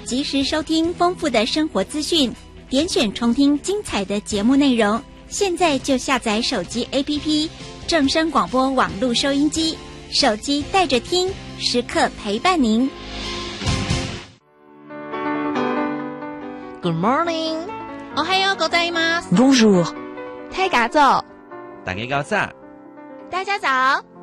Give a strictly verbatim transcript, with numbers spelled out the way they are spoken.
及时收听丰富的生活资讯，点选重听精彩的节目内容。现在就下载手机 A P P 正声广播网络收音机，手机带着听，时刻陪伴您。 Good morning， おはようございます。 Bonjour， 太嘎走， 大家早。 大家早。